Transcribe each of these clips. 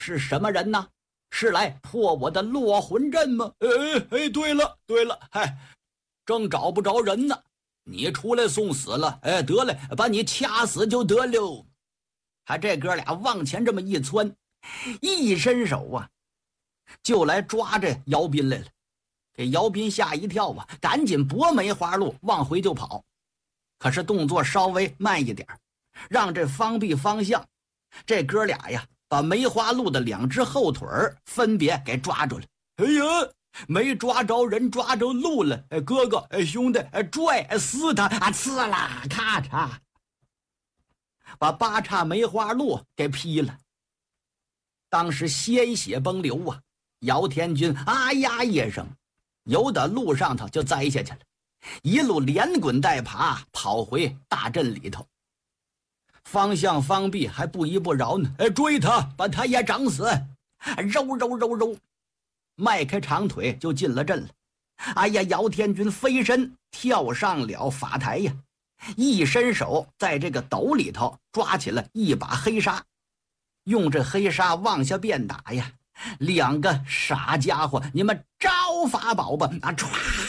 是什么人呢？是来破我的落魂阵吗？对了，嗨，正找不着人呢，你出来送死了，得嘞，把你掐死就得了。这哥俩往前这么一窜，一伸手啊，就来抓这姚斌来了。给姚斌吓一跳啊，赶紧拨梅花鹿往回就跑。可是动作稍微慢一点，让这方弼、方向这哥俩呀，把梅花鹿的2只后腿分别给抓住了。哎呀，没抓着人，抓着鹿了！哥哥，兄弟，拽死他！刺啦，咔嚓，把8叉梅花鹿给劈了。当时鲜血崩流啊！姚天军啊呀一声，由得路上头就栽下去了，一路连滚带爬跑回大阵里头。方向、方弼还不依不饶呢，追他，把他也整死！揉，迈开长腿就进了阵了。哎呀，姚天军飞身跳上了法台呀，一伸手在这个斗里头抓起了一把黑纱，用这黑纱往下便打呀。2个傻家伙，你们招法宝吧！唰，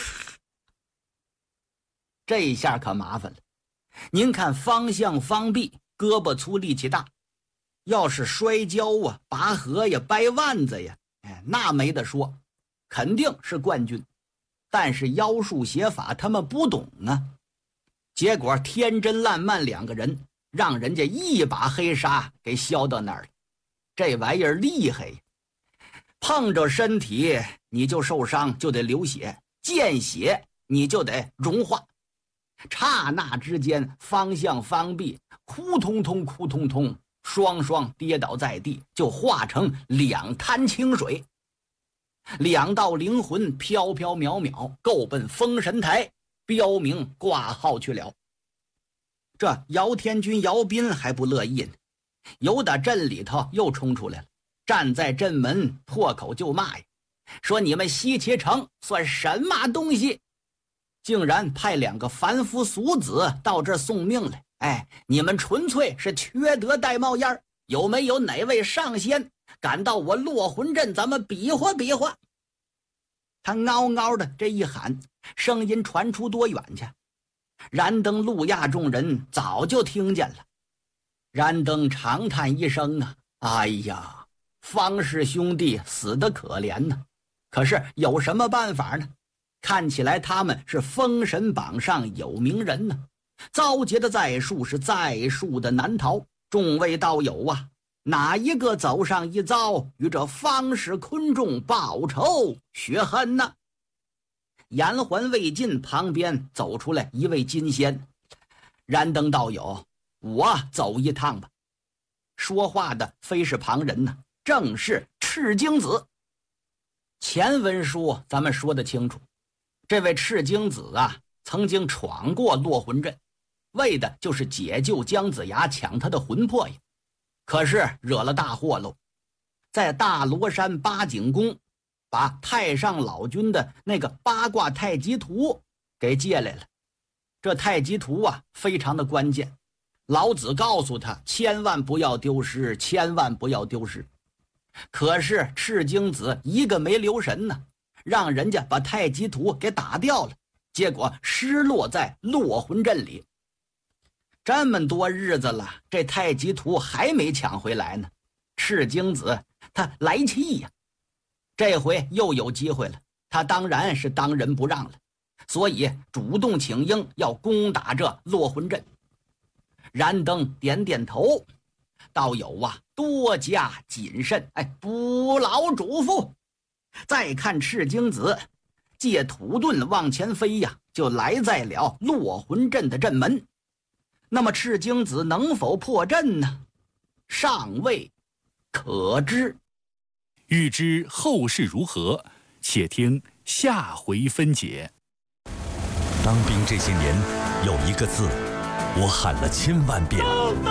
这下可麻烦了。您看方向、方弼胳膊粗力气大，要是摔跤啊、拔河呀、掰腕子呀，那没得说，肯定是冠军。但是妖术邪法他们不懂啊，结果天真烂漫2个人让人家一把黑纱给削到那儿了。这玩意儿厉害呀，碰着身体你就受伤，就得流血，见血你就得融化。刹那之间，方向、方弼扑通通，双跌倒在地，就化成2滩清水。2道灵魂飘渺，够奔封神台，标明挂号去了。这姚天军、姚斌还不乐意呢，由打阵里头又冲出来了，站在阵门破口就骂呀，说你们西岐城算什么东西，竟然派2个凡夫俗子到这儿送命来！你们纯粹是缺德带冒烟，有没有哪位上仙赶到我落魂阵，咱们比划比划？他嗷的这一喊，声音传出多远去？燃灯、陆亚众人早就听见了。燃灯长叹一声啊，哎呀，方氏兄弟死得可怜呢。可是有什么办法呢？看起来他们是封神榜上有名人呢，遭劫的再数是再数的难逃。众位道友啊，哪一个走上一遭，与这方氏昆仲报仇雪恨呢？言还未尽，旁边走出来一位金仙。燃灯道友，我走一趟吧。说话的非是旁人呢，正是赤精子。前文书咱们说得清楚，这位赤精子啊，曾经闯过落魂阵，为的就是解救姜子牙，抢他的魂魄呀。可是惹了大祸喽，在大罗山八景宫把太上老君的那个八卦太极图给借来了。这太极图啊，非常的关键，老子告诉他千万不要丢失，千万不要丢失。可是赤精子一个没留神呢，让人家把太极图给打掉了，结果失落在落魂阵里。这么多日子了，这太极图还没抢回来呢。赤精子他来气呀，这回又有机会了，他当然是当仁不让了，所以主动请缨要攻打这落魂阵。燃灯点点头，道友啊，多加谨慎，不劳嘱咐。再看赤精子借土遁往前飞呀，就来在了落魂阵的阵门。那么赤精子能否破阵呢？尚未可知。 欲知后事如何，且听下回分解。 当兵这些年，有一个字我喊了1000万遍，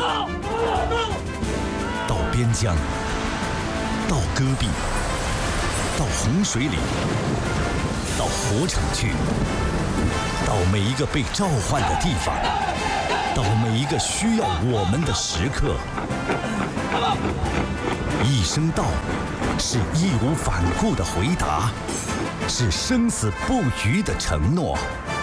到边疆，到戈壁，到洪水里，到火场去，到每一个被召唤的地方， 到每一个需要我们的时刻。一声道，是义无反顾的回答，是生死不渝的承诺。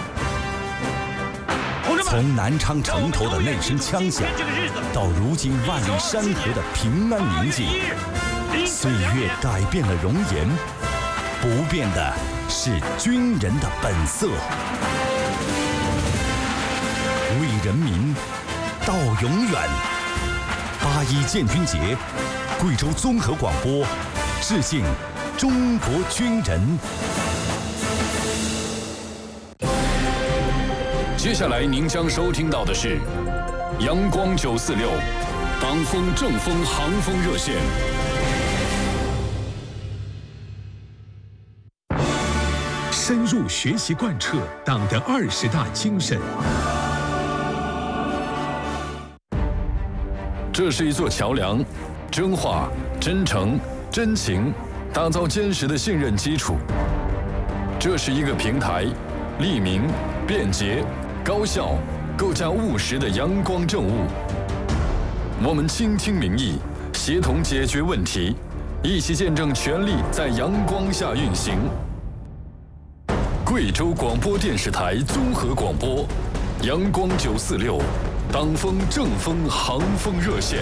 从南昌城头的那声枪响，到如今万里山河的平安宁静，岁月改变了容颜，不变的是军人的本色。为人民到永远。8·1建军节，贵州综合广播致敬中国军人。 接下来您将收听到的是阳光946党风正风航风热线。 深入学习贯彻党的20大精神。 这是一座桥梁，真话、真诚、真情，打造坚实的信任基础。这是一个平台，利民、便捷、高效，构架务实的阳光政务。我们倾听民意，协同解决问题，一起见证权力在阳光下运行。贵州广播电视台综合广播，阳光946。党风正风航风热线。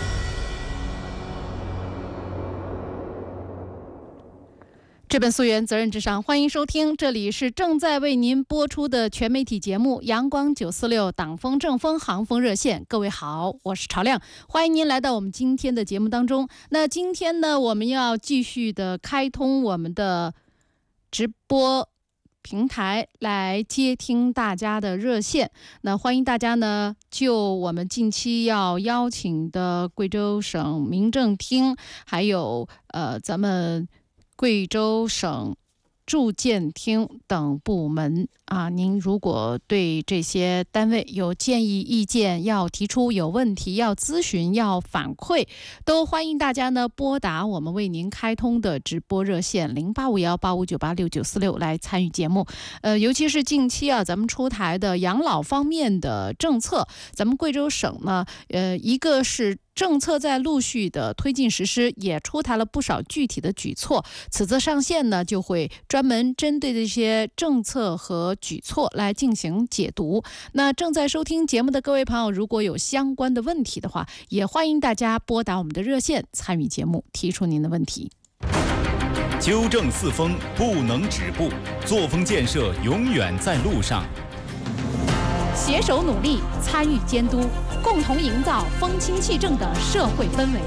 这本溯源，责任至上，欢迎收听，这里是正在为您播出的全媒体节目阳光946党风正风航风热线。各位好，我是朝亮，欢迎您来到我们今天的节目当中。那今天呢，我们要继续的开通我们的直播平台来接听大家的热线。那欢迎大家呢，就我们近期要邀请的贵州省民政厅，还有咱们贵州省住建厅等部门啊，您如果对这些单位有建议意见要提出，有问题要咨询要反馈，都欢迎大家呢拨打我们为您开通的直播热线085185986946来参与节目。尤其是近期啊，咱们出台的养老方面的政策，咱们贵州省呢，一个是政策在陆续的推进实施，也出台了不少具体的举措。此次上线呢，就会专门针对这些政策和举措来进行解读。那正在收听节目的各位朋友，如果有相关的问题的话，也欢迎大家拨打我们的热线参与节目，提出您的问题。 纠正四风不能止步，作风建设永远在路上。 携手努力，参与监督，共同营造风清气正的社会氛围。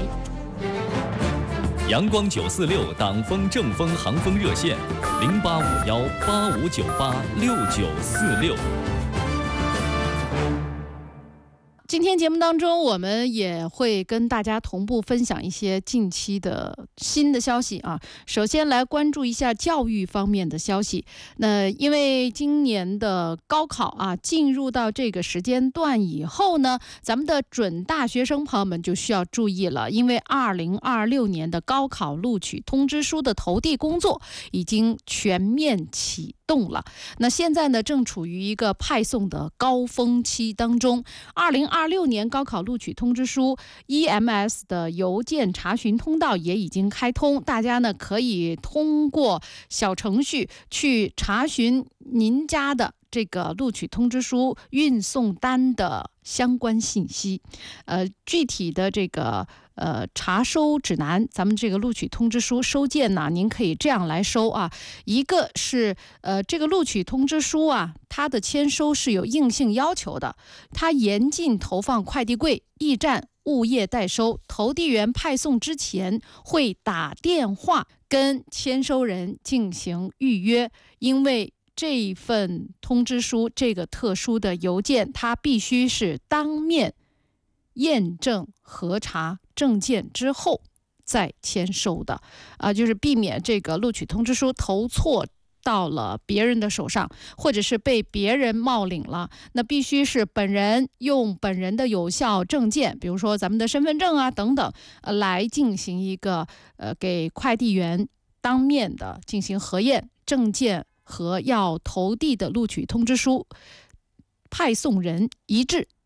阳光946党风正风航风热线085185986946。 今天节目当中，我们也会跟大家同步分享一些近期的新的消息啊。首先来关注一下教育方面的消息。那因为今年的高考啊，进入到这个时间段以后呢，咱们的准大学生朋友们就需要注意了，因为2026年的高考录取通知书的投递工作已经全面启动了。那现在呢，正处于一个派送的高峰期当中。2026年高考录取通知书 EMS 的邮件查询通道也已经开通，大家呢可以通过小程序去查询您家的这个录取通知书运送单的相关信息。具体的这个查收指南，咱们这个录取通知书收件呢，您可以这样来收啊。一个是这个录取通知书啊，它的签收是有硬性要求的，它严禁投放快递柜、驿站、物业代收，投递员派送之前会打电话跟签收人进行预约，因为这一份通知书，这个特殊的邮件，它必须是当面验证核查证件之后再签收的就是避免这个录取通知书投错到了别人的手上，或者是被别人冒领了。那必须是本人用本人的有效证件，比如说咱们的身份证啊等等，来进行一个给快递员当面的进行核验，证件和要投递的录取通知书派送人一致，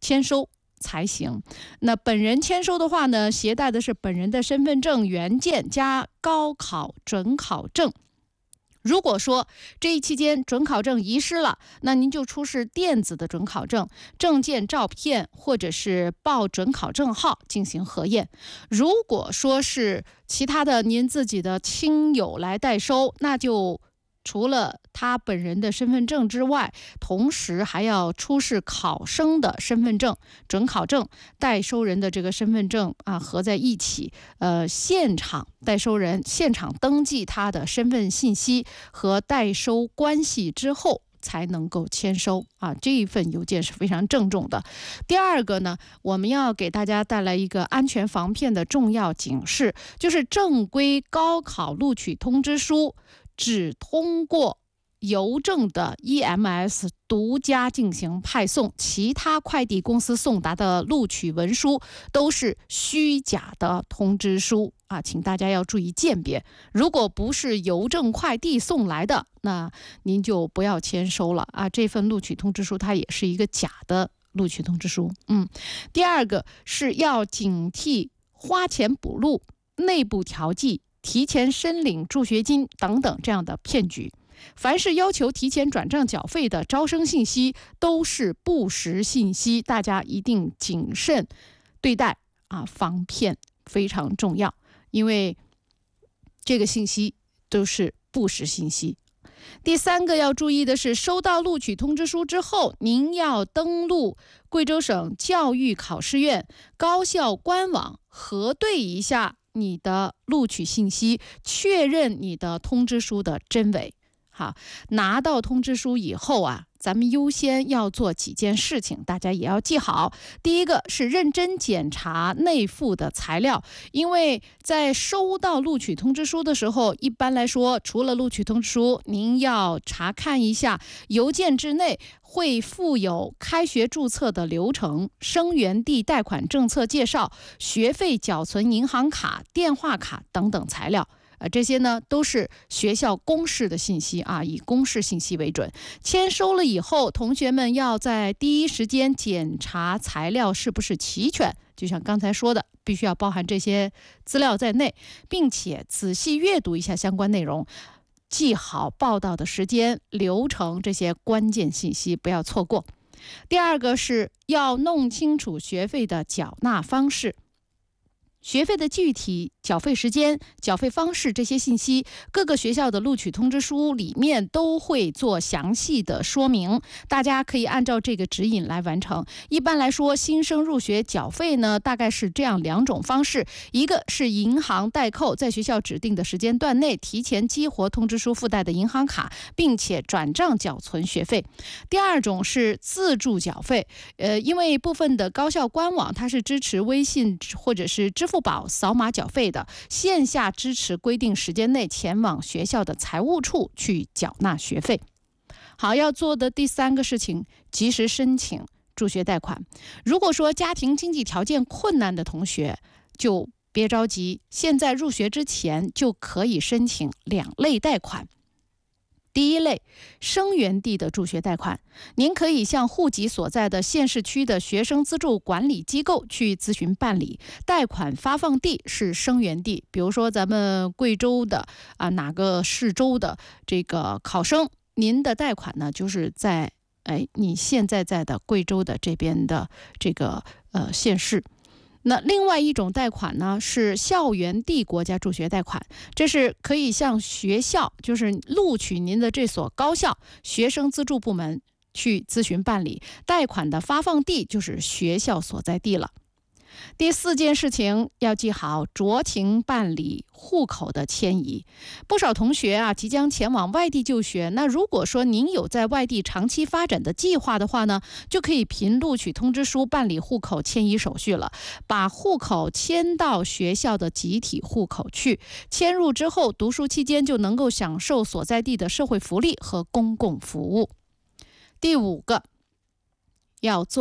签收才行。那本人签收的话呢，携带的是本人的身份证原件加高考准考证。如果说这一期间准考证遗失了，那您就出示电子的准考证、证件照片或者是报准考证号进行核验。如果说是其他的您自己的亲友来代收，那就除了他本人的身份证之外，同时还要出示考生的身份证、准考证、代收人的这个身份证合在一起，现场代收人现场登记他的身份信息和代收关系之后，才能够签收这一份邮件是非常郑重的。第二个呢，我们要给大家带来一个安全防骗的重要警示，就是正规高考录取通知书只通过邮政的 EMS 独家进行派送，其他快递公司送达的录取文书都是虚假的通知书请大家要注意鉴别。如果不是邮政快递送来的，那您就不要签收了这份录取通知书它也是一个假的录取通知书。第二个是要警惕花钱补录、内部调剂、提前申领助学金等等这样的骗局。凡是要求提前转账缴费的招生信息都是不实信息，大家一定谨慎对待防骗非常重要，因为这个信息都是不实信息。第三个要注意的是，收到录取通知书之后，您要登录贵州省教育考试院高校官网核对一下你的录取信息，确认你的通知书的真伪。好，拿到通知书以后咱们优先要做几件事情，大家也要记好。第一个是认真检查内附的材料，因为在收到录取通知书的时候，一般来说，除了录取通知书，您要查看一下邮件之内会附有开学注册的流程、生源地贷款政策介绍、学费缴存银行卡、电话卡等等材料。这些呢都是学校公示的信息以公示信息为准。签收了以后，同学们要在第一时间检查材料是不是齐全，就像刚才说的，必须要包含这些资料在内，并且仔细阅读一下相关内容，记好报到的时间、流程这些关键信息，不要错过。第二个是要弄清楚学费的缴纳方式。学费的具体缴费时间、缴费方式这些信息，各个学校的录取通知书里面都会做详细的说明，大家可以按照这个指引来完成。一般来说，新生入学缴费呢，大概是这样两种方式：一个是银行代扣，在学校指定的时间段内提前激活通知书附带的银行卡，并且转账缴存学费；第二种是自助缴费，因为部分的高校官网它是支持微信或者是支付宝扫码缴费的，线下支持规定时间内前往学校的财务处去缴纳学费。好，要做的第三个事情，及时申请助学贷款。如果说家庭经济条件困难的同学，就别着急，现在入学之前就可以申请两类贷款。第一类，生源地的助学贷款，您可以向户籍所在的县市区的学生资助管理机构去咨询办理，贷款发放地是生源地，比如说咱们贵州的哪个市州的这个考生，您的贷款呢就是在你现在在的贵州的这边的这个县市。那另外一种贷款呢是校园地国家助学贷款，这是可以向学校，就是录取您的这所高校学生资助部门去咨询办理，贷款的发放地就是学校所在地了。第四件事情要记好，酌情办理户口的迁移。不少同学即将前往外地就学，那如果说您有在外地长期发展的计划的话呢，就可以凭录取通知书办理户口迁移手续了，把户口迁到学校的集体户口去。迁入之后，读书期间就能够享受所在地的社会福利和公共服务。第五个，要做好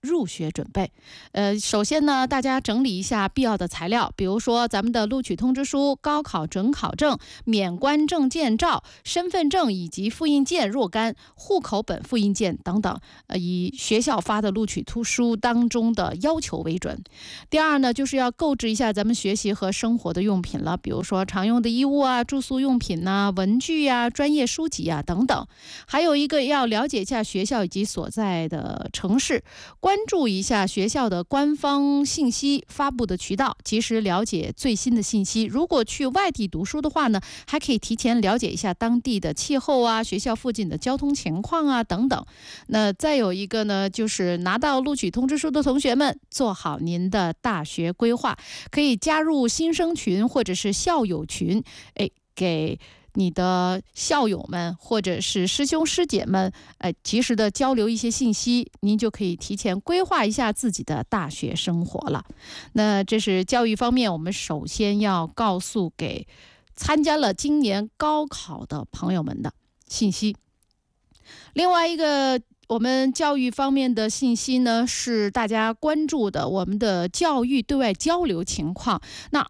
入学准备。首先呢，大家整理一下必要的材料，比如说咱们的录取通知书、高考准考证、免关证件照、身份证以及复印件若干、户口本复印件等等，以学校发的录取通知书当中的要求为准。第二呢，就是要购置一下咱们学习和生活的用品了，比如说常用的衣物啊、住宿用品啊、文具啊、专业书籍啊等等。还有一个要了解一下学校以及所在的城市，关注一下学校的官方信息发布的渠道，及时了解最新的信息。如果去外地读书的话呢，还可以提前了解一下当地的气候啊、学校附近的交通情况啊等等。那再有一个呢，就是拿到录取通知书的同学们，做好您的大学规划，可以加入新生群或者是校友群，给你的校友们或者是师兄师姐们，及时的交流一些信息，您就可以提前规划一下自己的大学生活了。那这是教育方面，我们首先要告诉给参加了今年高考的朋友们的信息。另外一个我们教育方面的信息呢，是大家关注的我们的教育对外交流情况。那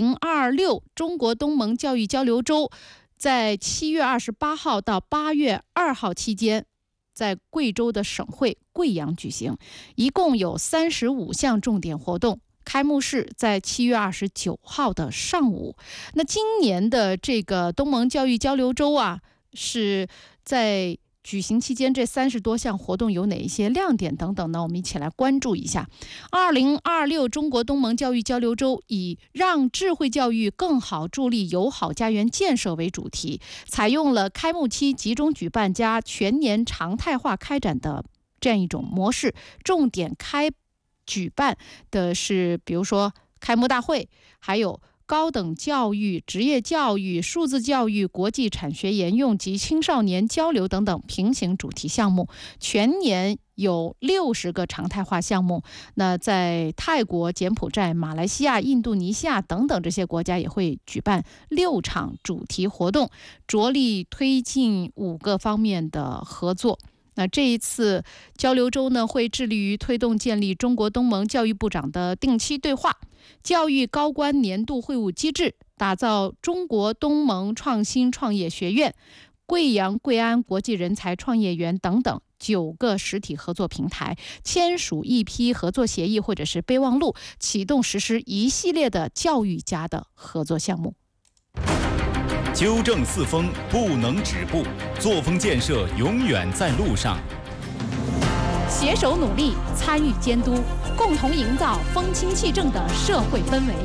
2026中国东盟教育交流周在7月28号到8月2号期间，在贵州的省会贵阳举行，一共有35项重点活动。开幕式在7月29号的上午。那今年的这个东盟教育交流周啊，是在举行期间，这30多项活动有哪一些亮点等等呢？我们一起来关注一下。2026中国东盟教育交流周以让智慧教育更好助力友好家园建设为主题，采用了开幕期集中举办加全年常态化开展的这样一种模式。重点举办的是比如说开幕大会，还有高等教育、职业教育、数字教育、国际产学研用及青少年交流等等平行主题项目。全年有60个常态化项目。那在泰国、柬埔寨、马来西亚、印度尼西亚等等这些国家也会举办6场主题活动，着力推进5个方面的合作。那这一次交流周呢，会致力于推动建立中国东盟教育部长的定期对话、教育高官年度会晤机制，打造中国东盟创新创业学院、贵阳贵安国际人才创业园等等9个实体合作平台，签署一批合作协议或者是备忘录，启动实施一系列的教育家的合作项目。 纠正四风不能止步，作风建设永远在路上。 携手努力，参与监督，共同营造风清气正的社会氛围。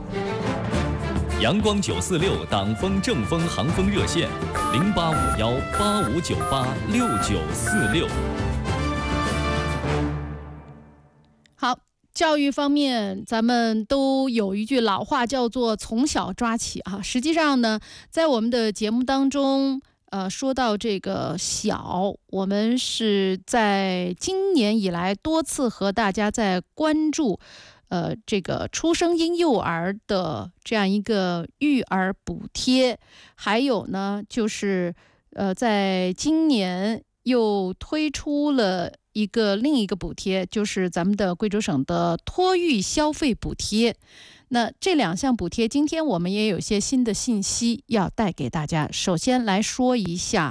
阳光946党风正风航风热线：085185986946。 好。教育方面，咱们都有一句老话叫做从小抓起啊。实际上呢，在我们的节目当中，说到这个小，我们是在今年以来多次和大家在关注，这个出生婴幼儿的这样一个育儿补贴，还有呢，就是在今年又推出了另一个补贴，就是咱们的贵州省的托育消费补贴。那这2项补贴，今天我们也有些新的信息要带给大家。首先来说一下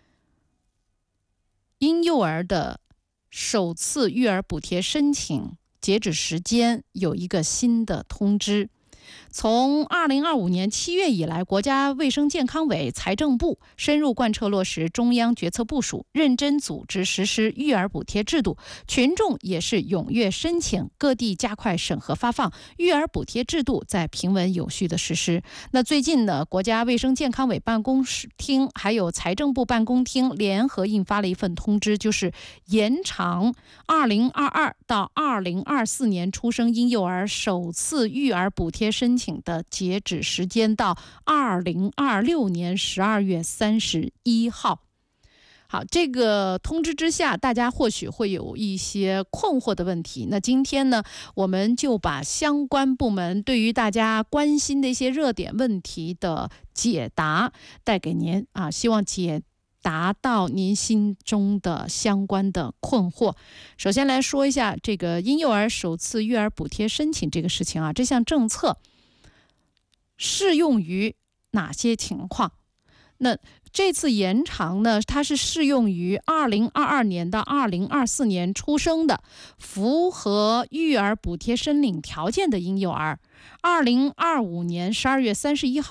婴幼儿的首次育儿补贴申请截止时间有一个新的通知。从2025年7月以来，国家卫生健康委、财政部深入贯彻落实中央决策部署，认真组织实施育儿补贴制度，群众也是踊跃申请，各地加快审核发放，育儿补贴制度在平稳有序的实施。那最近呢，国家卫生健康委办公厅还有财政部办公厅联合印发了一份通知，就是延长2022到2024年出生婴幼儿首次育儿补贴申请的截止时间到2026年12月31号。好，这个通知之下，大家或许会有一些困惑的问题。那今天呢，我们就把相关部门对于大家关心的一些热点问题的解答带给您啊，希望解答到您心中的相关的困惑。首先来说一下这个婴幼儿首次育儿补贴申请这个事情啊，这项政策适用于哪些情况？那这次延长呢，它是适用于2022年到2024年出生的符合育儿补贴申领条件的婴幼儿。2025年12月31号